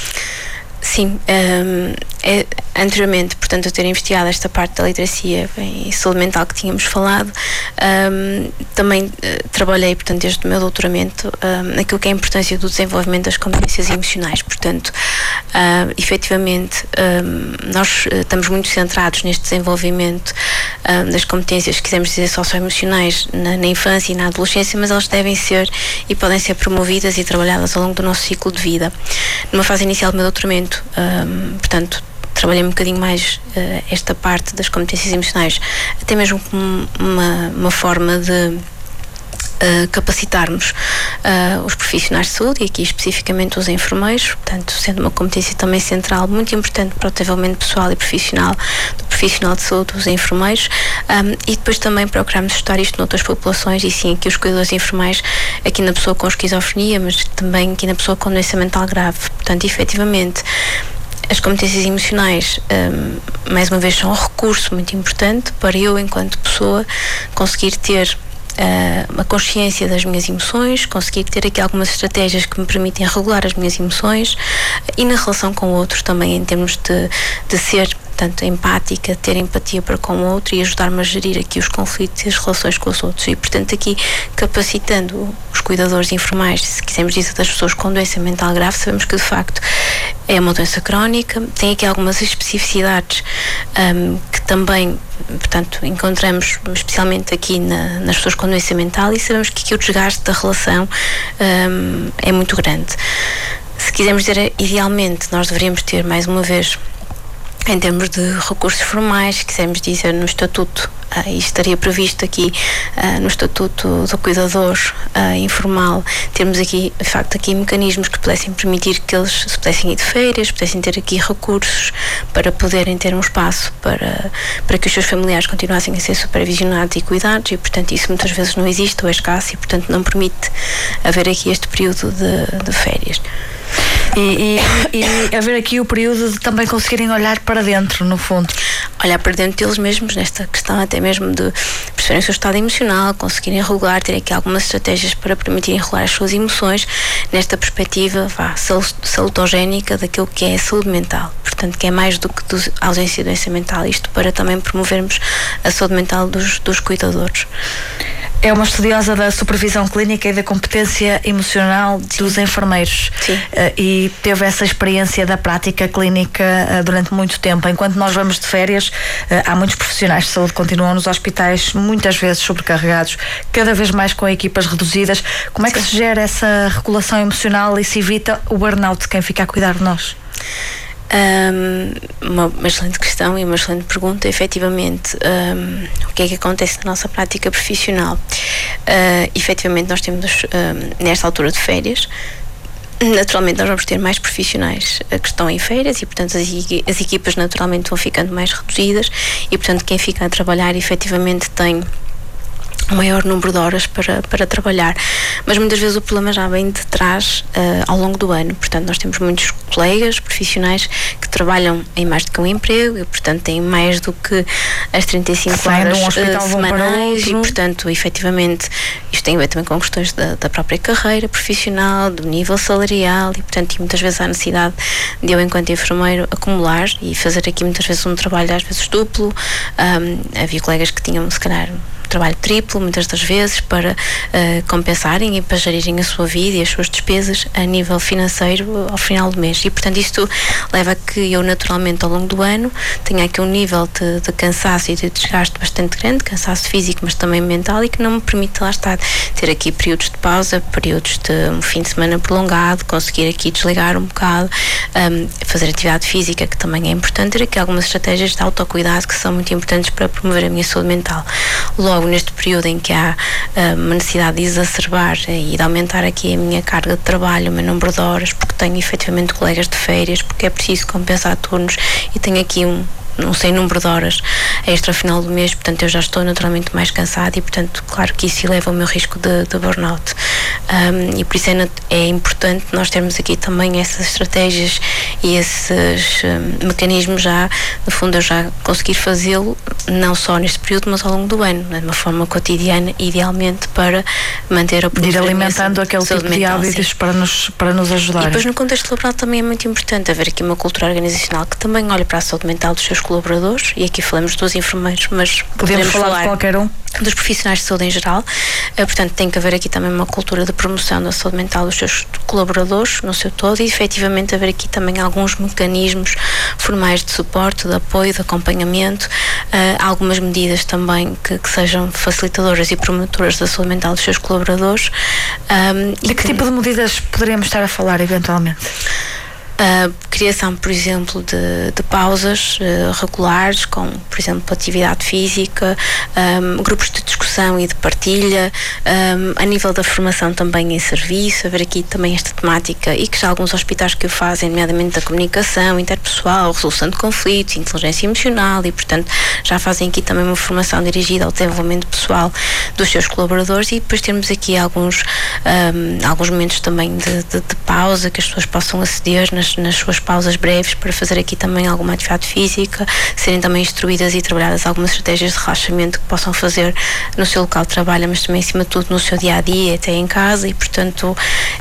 Sim, um, é, anteriormente, portanto, eu ter investigado esta parte da literacia e saúde mental que tínhamos falado, um, também uh, trabalhei, portanto, desde o meu doutoramento, um, naquilo que é a importância do desenvolvimento das competências emocionais. Portanto, uh, efetivamente, um, nós uh, estamos muito centrados neste desenvolvimento um, das competências, se quisermos dizer, socioemocionais na, na infância e na adolescência, mas elas devem ser e podem ser promovidas e trabalhadas ao longo do nosso ciclo de vida. Numa fase inicial do meu doutoramento, Um, portanto, trabalhei um bocadinho mais uh, esta parte das competências emocionais, até mesmo como uma, uma forma de Uh, capacitarmos uh, os profissionais de saúde, e aqui especificamente os enfermeiros, portanto, sendo uma competência também central, muito importante para o desenvolvimento pessoal e profissional do profissional de saúde, dos enfermeiros, um, e depois também procuramos estudar isto noutras populações, e sim, aqui os cuidadores enfermeiros, aqui na pessoa com esquizofrenia, mas também aqui na pessoa com doença mental grave. Portanto, efetivamente, as competências emocionais, um, mais uma vez, são um recurso muito importante para eu, enquanto pessoa, conseguir ter Uh, uma consciência das minhas emoções, conseguir ter aqui algumas estratégias que me permitem regular as minhas emoções, e na relação com o outro também, em termos de, de ser, portanto, empática, ter empatia para com o outro e ajudar-me a gerir aqui os conflitos e as relações com os outros. E, portanto, aqui capacitando os cuidadores informais, se quisermos dizer, das pessoas com doença mental grave, sabemos que de facto é uma doença crónica, tem aqui algumas especificidades um, que também, portanto, encontramos especialmente aqui na, nas pessoas com doença mental, e sabemos que aqui o desgaste da relação um, é muito grande. Se quisermos dizer, idealmente, nós deveríamos ter, mais uma vez, em termos de recursos formais, se quisermos dizer, no Estatuto, uh, e estaria previsto aqui uh, no Estatuto do Cuidador uh, informal, termos aqui, de facto, aqui mecanismos que pudessem permitir que eles se pudessem ir de férias, pudessem ter aqui recursos para poderem ter um espaço para, para que os seus familiares continuassem a ser supervisionados e cuidados, e, portanto, isso muitas vezes não existe ou é escasso, e, portanto, não permite haver aqui este período de, de férias. E, e, e haver aqui o período de também conseguirem olhar para dentro, no fundo. Olhar para dentro deles mesmos, nesta questão até mesmo de perceberem o seu estado emocional, conseguirem regular, ter aqui algumas estratégias para permitirem regular as suas emoções, nesta perspectiva, vá, salutogénica daquilo que é a saúde mental. Portanto, que é mais do que a ausência de doença mental, isto para também promovermos a saúde mental dos, dos cuidadores. É uma estudiosa da supervisão clínica e da competência emocional dos Sim. enfermeiros. Sim. Uh, e teve essa experiência da prática clínica uh, durante muito tempo. Enquanto nós vamos de férias, uh, há muitos profissionais de saúde que continuam nos hospitais, muitas vezes sobrecarregados, cada vez mais com equipas reduzidas. Como é que Sim. se gera essa regulação emocional e se evita o burnout de quem fica a cuidar de nós? Um, uma, uma excelente questão e uma excelente pergunta. Efetivamente, um, o que é que acontece na nossa prática profissional? Uh, efetivamente, nós temos, um, nesta altura de férias, naturalmente nós vamos ter mais profissionais que estão em férias, e, portanto, as, as equipas naturalmente vão ficando mais reduzidas, e, portanto, quem fica a trabalhar efetivamente tem um maior número de horas para, para trabalhar, mas muitas vezes o problema já vem de trás uh, ao longo do ano. Portanto, nós temos muitos colegas profissionais que trabalham em mais do que um emprego, e, portanto, têm mais do que as trinta e cinco horas um uh, semanais, e, portanto, efetivamente, isto tem a ver também com questões da, da própria carreira profissional, do nível salarial, e, portanto, e muitas vezes há necessidade de eu, enquanto enfermeiro, acumular e fazer aqui muitas vezes um trabalho às vezes duplo. Um, havia colegas que tinham, se calhar, trabalho triplo, muitas das vezes, para uh, compensarem e para gerirem a sua vida e as suas despesas a nível financeiro ao final do mês. E, portanto, isto leva a que eu, naturalmente, ao longo do ano, tenha aqui um nível de, de cansaço e de desgaste bastante grande, cansaço físico, mas também mental, e que não me permite, lá estar, ter aqui períodos de pausa, períodos de um fim de semana prolongado, conseguir aqui desligar um bocado, um, fazer atividade física, que também é importante, ter aqui algumas estratégias de autocuidado que são muito importantes para promover a minha saúde mental. Logo, neste período em que há uh, uma necessidade de exacerbar e de aumentar aqui a minha carga de trabalho, o meu número de horas, porque tenho efetivamente colegas de férias, porque é preciso compensar turnos, e tenho aqui um não sei número de horas extra final do mês, portanto eu já estou naturalmente mais cansada, e, portanto, claro que isso eleva o meu risco de, de burnout. Um, e por isso é, é importante nós termos aqui também essas estratégias e esses um, mecanismos já, no fundo, eu já conseguir fazê-lo, não só neste período, mas ao longo do ano, de uma forma cotidiana, idealmente, para manter a ir alimentando aquele tipo de hábitos para nos, para nos ajudar. E depois, no contexto laboral, também é muito importante haver aqui uma cultura organizacional que também olhe para a saúde mental dos seus colaboradores, e aqui falamos dos enfermeiros, mas podemos, podemos falar, falar de qualquer um, dos profissionais de saúde em geral. Uh, portanto, tem que haver aqui também uma cultura de promoção da saúde mental dos seus colaboradores no seu todo, e efetivamente haver aqui também alguns mecanismos formais de suporte, de apoio, de acompanhamento, uh, algumas medidas também que, que sejam facilitadoras e promotoras da saúde mental dos seus colaboradores. Um, de que, que tipo de medidas poderíamos estar a falar eventualmente? Uh, criação, por exemplo, de, de pausas uh, regulares, com, por exemplo, atividade física, um, grupos de discussão e de partilha, um, a nível da formação também em serviço, haver aqui também esta temática, e que já alguns hospitais que o fazem, nomeadamente da comunicação interpessoal, resolução de conflitos, inteligência emocional, e portanto já fazem aqui também uma formação dirigida ao desenvolvimento pessoal dos seus colaboradores, e depois temos aqui alguns, um, alguns momentos também de, de, de pausa que as pessoas possam aceder nas nas suas pausas breves, para fazer aqui também alguma atividade física, serem também instruídas e trabalhadas algumas estratégias de relaxamento que possam fazer no seu local de trabalho, mas também acima de tudo no seu dia-a-dia, até em casa, e portanto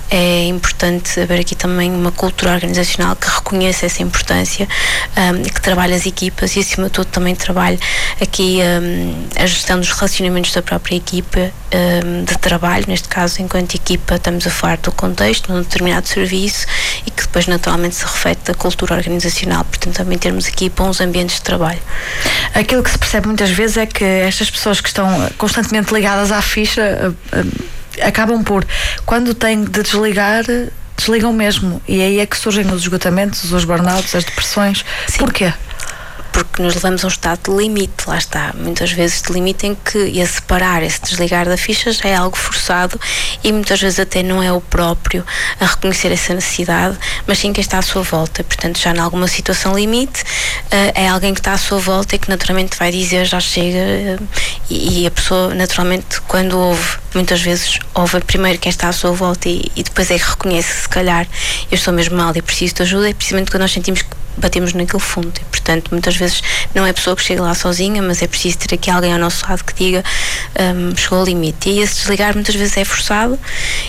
é importante haver aqui também uma cultura organizacional que reconheça essa importância, um, que trabalhe as equipas, e acima de tudo também trabalhe aqui um, a gestão dos relacionamentos da própria equipa um, de trabalho, neste caso enquanto equipa estamos a falar do contexto, num determinado serviço, e que depois naturalmente se reflete da cultura organizacional, portanto também termos aqui bons ambientes de trabalho. Aquilo que se percebe muitas vezes é que estas pessoas que estão constantemente ligadas à ficha uh, uh, acabam por, quando têm de desligar, desligam mesmo, e aí é que surgem os esgotamentos, os burnouts, as depressões. Sim. Porquê? Porque nos levamos a um estado de limite, lá está, muitas vezes de limite em que e a separar, esse desligar da ficha já é algo forçado, e muitas vezes até não é o próprio a reconhecer essa necessidade, mas sim quem está à sua volta. Portanto, já em alguma situação limite, uh, é alguém que está à sua volta e que naturalmente vai dizer já chega, uh, e, e a pessoa naturalmente, quando ouve, muitas vezes ouve primeiro quem está à sua volta, e, e depois é que reconhece, se calhar eu estou mesmo mal e preciso de ajuda, é precisamente quando nós sentimos que batemos naquele fundo, e portanto muitas vezes não é a pessoa que chega lá sozinha, mas é preciso ter aqui alguém ao nosso lado que diga um, chegou ao limite, e esse desligar muitas vezes é forçado,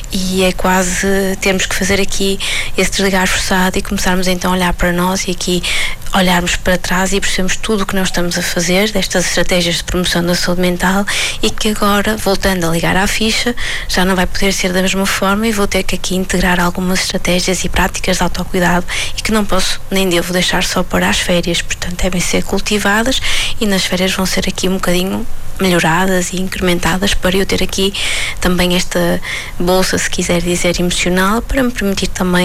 e é quase termos que fazer aqui esse desligar forçado e começarmos então a olhar para nós, e aqui olharmos para trás e percebemos tudo o que nós estamos a fazer, destas estratégias de promoção da saúde mental, e que agora, voltando a ligar à ficha, já não vai poder ser da mesma forma, e vou ter que aqui integrar algumas estratégias e práticas de autocuidado, e que não posso nem devo deixar só para as férias, portanto devem ser cultivadas, e nas férias vão ser aqui um bocadinho melhoradas e incrementadas, para eu ter aqui também esta bolsa, se quiser dizer, emocional, para me permitir também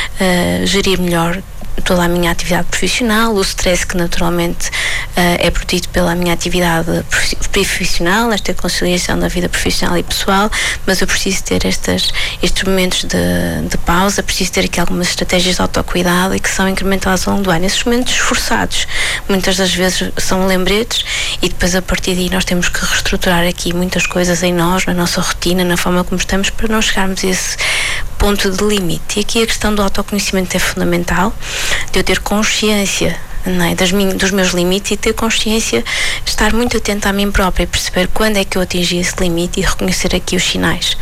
uh, gerir melhor toda a minha atividade profissional, o stress que naturalmente uh, é produzido pela minha atividade profissional, esta conciliação da vida profissional e pessoal, mas eu preciso ter estas, estes momentos de, de pausa, preciso ter aqui algumas estratégias de autocuidado, e que são incrementadas ao longo do ano. Esses momentos esforçados, muitas das vezes são lembretes, e depois a partir daí nós temos que reestruturar aqui muitas coisas em nós, na nossa rotina, na forma como estamos, para não chegarmos a esse ponto de limite. E aqui a questão do autoconhecimento é fundamental, de eu ter consciência, não é, das minhas, dos meus limites, e ter consciência, estar muito atenta a mim própria e perceber quando é que eu atingi esse limite, e reconhecer aqui os sinais.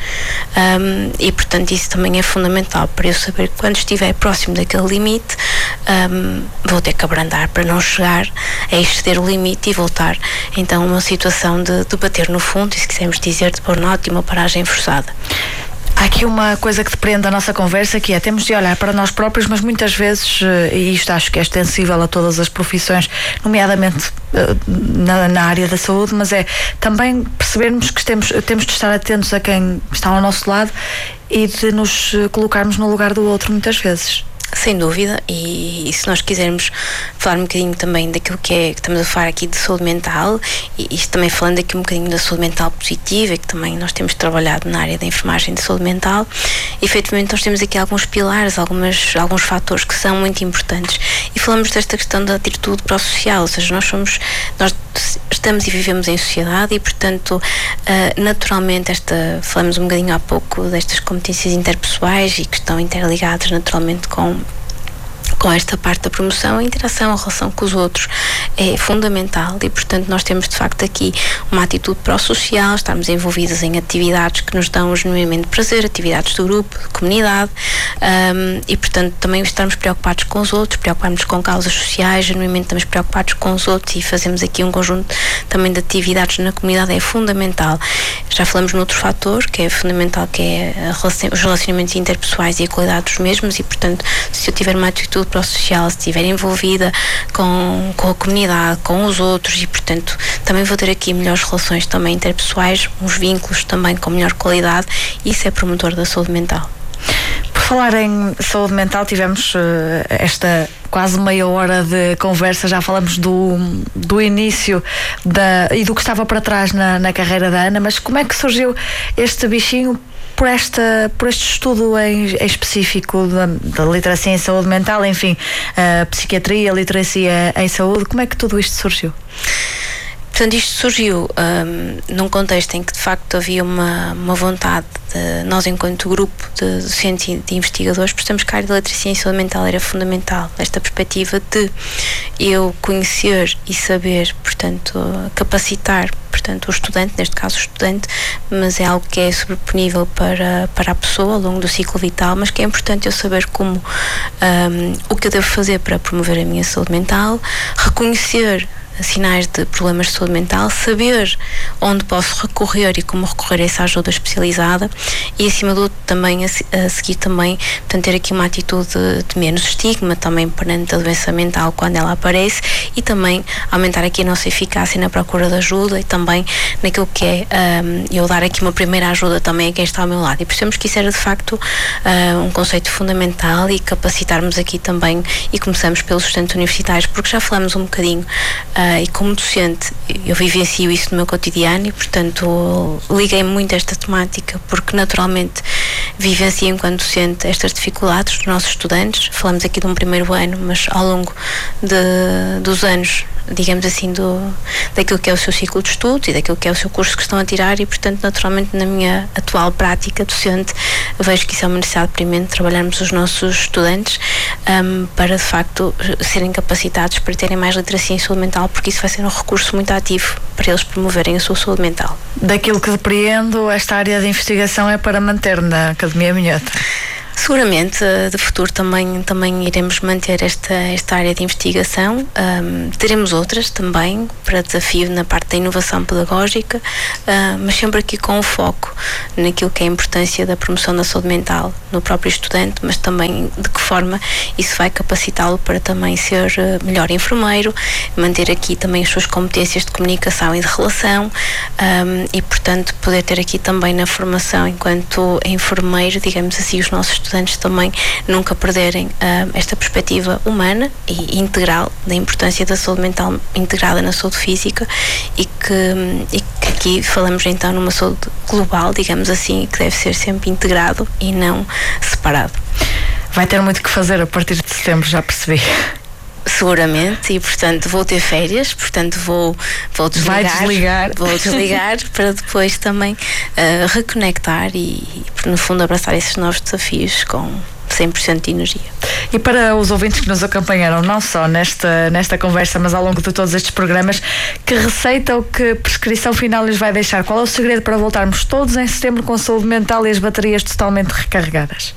Um, e portanto isso também é fundamental, para eu saber que quando estiver próximo daquele limite, um, vou ter que abrandar para não chegar a exceder o limite e voltar então a uma situação de, de bater no fundo, e se quisermos dizer de burnout e uma paragem forçada. Há aqui uma coisa que depende da nossa conversa, que é, temos de olhar para nós próprios, mas muitas vezes, e isto acho que é extensível a todas as profissões, nomeadamente na, na área da saúde, mas é também percebermos que temos, temos de estar atentos a quem está ao nosso lado, e de nos colocarmos no lugar do outro muitas vezes. Sem dúvida, e, e se nós quisermos falar um bocadinho também daquilo que é, que estamos a falar aqui de saúde mental, e isto também falando aqui um bocadinho da saúde mental positiva, que também nós temos trabalhado na área da enfermagem de saúde mental, efetivamente nós temos aqui alguns pilares, algumas, alguns fatores que são muito importantes, e falamos desta questão da atitude para o social, ou seja, nós somos, nós estamos e vivemos em sociedade, e portanto uh, naturalmente esta, falamos um bocadinho há pouco destas competências interpessoais, e que estão interligadas naturalmente com com esta parte da promoção, a interação, a relação com os outros é fundamental e, portanto, nós temos de facto aqui uma atitude pró-social, estamos envolvidas em atividades que nos dão genuinamente prazer, atividades do grupo, de comunidade, um, e, portanto, também estamos preocupados com os outros, preocupamos com causas sociais, genuinamente estamos preocupados com os outros e fazemos aqui um conjunto também de atividades na comunidade, é fundamental. Já falamos noutro fator que é fundamental, que é a relacion- os relacionamentos interpessoais e a qualidade dos mesmos e, portanto, se eu tiver uma atitude pró-social, se estiver envolvida com, com a comunidade, com os outros e, portanto, também vou ter aqui melhores relações também interpessoais, uns vínculos também com melhor qualidade, e isso é promotor da saúde mental. Por falar em saúde mental, tivemos uh, esta quase meia hora de conversa, já falamos do, do início da, e do que estava para trás na, na carreira da Ana, mas como é que surgiu este bichinho por, esta, por este estudo em, em específico da, da literacia em saúde mental, enfim, a psiquiatria, a literacia em saúde, como é que tudo isto surgiu? Portanto, isto surgiu um, num contexto em que de facto havia uma, uma vontade de nós, enquanto grupo de docentes e de investigadores, percebemos que a área da literacia em saúde mental era fundamental, esta perspectiva de eu conhecer e saber, portanto, capacitar, portanto, o estudante, neste caso o estudante, mas é algo que é sobreponível para, para a pessoa ao longo do ciclo vital, mas que é importante eu saber como, um, o que eu devo fazer para promover a minha saúde mental, reconhecer sinais de problemas de saúde mental, saber onde posso recorrer e como recorrer a essa ajuda especializada e, acima de tudo, também a, a seguir também, portanto, ter aqui uma atitude de menos estigma também perante a doença mental quando ela aparece e também aumentar aqui a nossa eficácia na procura de ajuda e também naquilo que é um, eu dar aqui uma primeira ajuda também a quem está ao meu lado, e percebemos que isso era de facto uh, um conceito fundamental e capacitarmos aqui também, e começamos pelos estudantes universitários, porque já falamos um bocadinho uh, Uh, e como docente eu vivencio isso no meu cotidiano e, portanto, liguei muito a esta temática porque naturalmente vivencio enquanto docente estas dificuldades dos nossos estudantes. Falamos aqui de um primeiro ano, mas ao longo de, dos anos, digamos assim, do, daquilo que é o seu ciclo de estudos e daquilo que é o seu curso que estão a tirar e, portanto, naturalmente na minha atual prática docente vejo que isso é uma necessidade premente trabalharmos os nossos estudantes um, para de facto serem capacitados para terem mais literacia em saúde mental, porque isso vai ser um recurso muito ativo para eles promoverem a sua saúde mental. Daquilo que depreendo, esta área de investigação é para manter na Academia Minhota? Seguramente, de futuro também, também iremos manter esta, esta área de investigação. Um, teremos outras também para desafio na parte da inovação pedagógica, uh, mas sempre aqui com o foco naquilo que é a importância da promoção da saúde mental no próprio estudante, mas também de que forma isso vai capacitá-lo para também ser melhor enfermeiro, manter aqui também as suas competências de comunicação e de relação um, e, portanto, poder ter aqui também na formação enquanto enfermeiro, digamos assim, os nossos estudantes também nunca perderem uh, esta perspectiva humana e integral da importância da saúde mental integrada na saúde física e que, e que aqui falamos então numa saúde global, digamos assim, que deve ser sempre integrado e não separado. Vai ter muito que fazer a partir de setembro, já percebi. Seguramente, e portanto vou ter férias, portanto vou, vou desligar, Vai desligar. vou desligar para depois também uh, reconectar e, no fundo, abraçar esses novos desafios com cem por cento de energia. E para os ouvintes que nos acompanharam, não só nesta, nesta conversa, mas ao longo de todos estes programas, que receita ou que prescrição final lhes vai deixar? Qual é o segredo para voltarmos todos em setembro com saúde mental e as baterias totalmente recarregadas?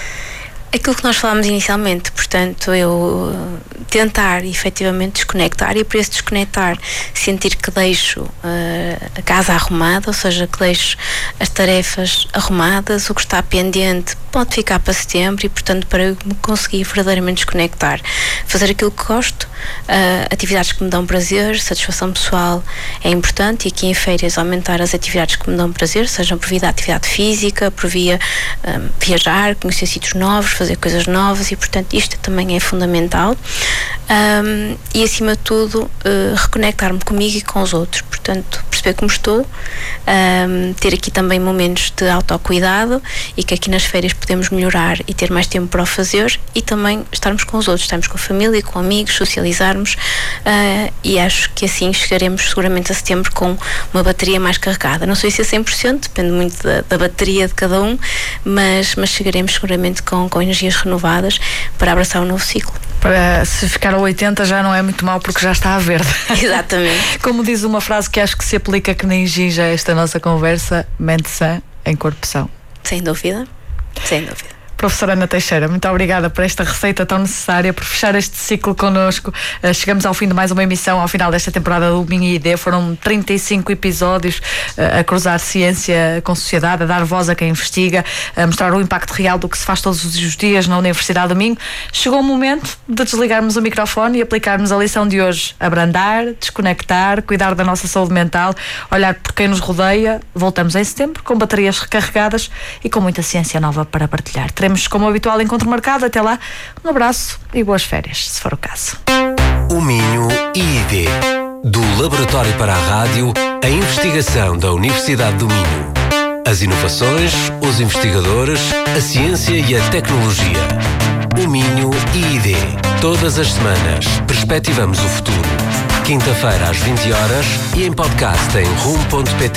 Aquilo que nós falámos inicialmente, portanto, eu tentar efetivamente desconectar e, por esse desconectar, sentir que deixo uh, a casa arrumada, ou seja, que deixo as tarefas arrumadas, o que está pendente pode ficar para setembro e, portanto, para eu me conseguir verdadeiramente desconectar, fazer aquilo que gosto, uh, atividades que me dão prazer, satisfação pessoal é importante, e aqui em férias aumentar as atividades que me dão prazer, sejam por via da atividade física, por via um, viajar, conhecer sítios novos, fazer coisas novas, e portanto isto também é fundamental, um, e acima de tudo uh, reconectar-me comigo e com os outros, portanto perceber como estou, um, ter aqui também momentos de autocuidado e que aqui nas férias podemos melhorar e ter mais tempo para o fazer, e também estarmos com os outros, estarmos com a família, com amigos, socializarmos, uh, e acho que assim chegaremos seguramente a setembro com uma bateria mais carregada. Não sei se é cem por cento, depende muito da, da bateria de cada um, mas, mas chegaremos seguramente com, com energias renovadas para abraçar um novo ciclo. Para se ficar a oitenta já não é muito mal porque já está a verde. Exatamente. Como diz uma frase que acho que se aplica que nem ginja a esta nossa conversa, mente sã em corpo são. Sem dúvida, sem dúvida. Professora Ana Teixeira, muito obrigada por esta receita tão necessária, por fechar este ciclo connosco. Uh, chegamos ao fim de mais uma emissão, ao final desta temporada do Minho I D. Foram trinta e cinco episódios uh, a cruzar ciência com sociedade, a dar voz a quem investiga, a mostrar o impacto real do que se faz todos os dias na Universidade do Minho. Chegou o momento de desligarmos o microfone e aplicarmos a lição de hoje. Abrandar, desconectar, cuidar da nossa saúde mental, olhar por quem nos rodeia. Voltamos em setembro com baterias recarregadas e com muita ciência nova para partilhar. Teremos, como habitual, encontro marcado. Até lá, um abraço e boas férias, se for o caso. O Minho I D. Do Laboratório para a Rádio, a investigação da Universidade do Minho. As inovações, os investigadores, a ciência e a tecnologia. O Minho I D. Todas as semanas, perspectivamos o futuro. Quinta-feira às vinte horas e em podcast em rumo ponto pt.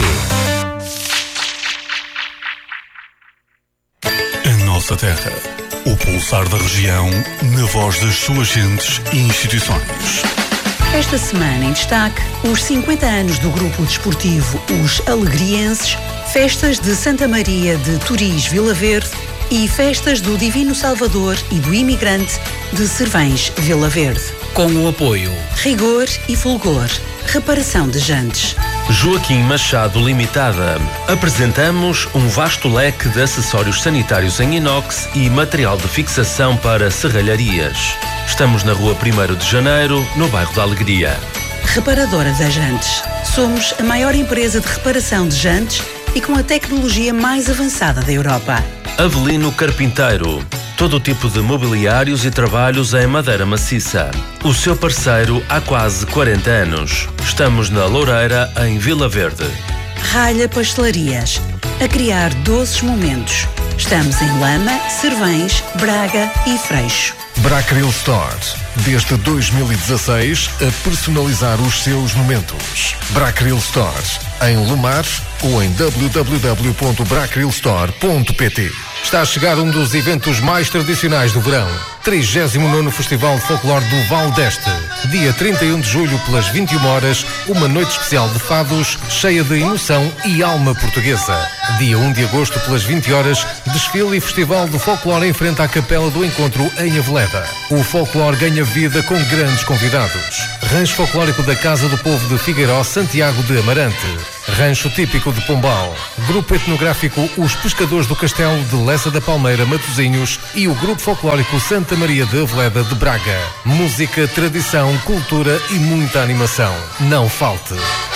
Nossa Terra, o pulsar da região, na voz das suas gentes e instituições. Esta semana em destaque, os cinquenta anos do grupo desportivo Os Alegrienses, festas de Santa Maria de Toris Vila Verde e festas do Divino Salvador e do Imigrante de Servães Vila Verde. Com o apoio Rigor e Fulgor, reparação de jantes. Joaquim Machado Limitada. Apresentamos um vasto leque de acessórios sanitários em inox e material de fixação para serralharias. Estamos na rua primeiro de janeiro, no bairro da Alegria. Reparadora das Jantes. Somos a maior empresa de reparação de jantes e com a tecnologia mais avançada da Europa. Avelino Carpinteiro. Todo tipo de mobiliários e trabalhos em madeira maciça. O seu parceiro há quase quarenta anos. Estamos na Loureira, em Vila Verde. Ralha Pastelarias. A criar doces momentos. Estamos em Lama, Servães, Braga e Freixo. Brackril Store. Desde dois mil e dezasseis, a personalizar os seus momentos. Brackril Store. Em Lumar ou em w w w ponto brackril store ponto p t. Está a chegar um dos eventos mais tradicionais do verão. trigésimo nono Festival de Folclore do Val d'Este. Dia trinta e um de julho, pelas vinte e uma horas, uma noite especial de fados, cheia de emoção e alma portuguesa. Dia um de agosto, pelas vinte horas, desfile e Festival de Folclore em frente à Capela do Encontro, em Aveleda. O folclore ganha vida com grandes convidados. Rancho Folclórico da Casa do Povo de Figueiró, Santiago de Amarante. Rancho Típico de Pombal. Grupo Etnográfico Os Pescadores do Castelo de Lessa da Palmeira, Matosinhos e o Grupo Folclórico Santa Maria de Aveleda de Braga. Música, tradição, cultura e muita animação. Não falte.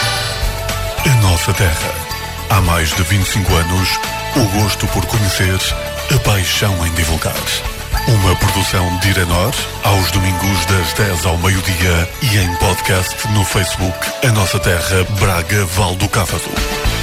A nossa terra. Há mais de vinte e cinco anos, o gosto por conhecer, a paixão em divulgar. Uma produção de Irenor, aos domingos das dez ao meio-dia e em podcast no Facebook A Nossa Terra Braga Val do Cávado.